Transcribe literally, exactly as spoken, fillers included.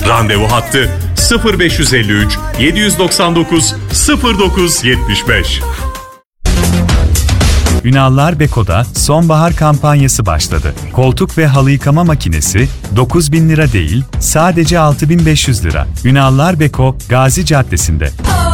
Randevu hattı sıfır beş yüz elli üç yedi yüz doksan dokuz sıfır dokuz yetmiş beş. Ünallar Beko'da sonbahar kampanyası başladı. Koltuk ve halı yıkama makinesi dokuz bin lira değil, sadece altı bin beş yüz lira. Ünallar Beko, Gazi Caddesi'nde.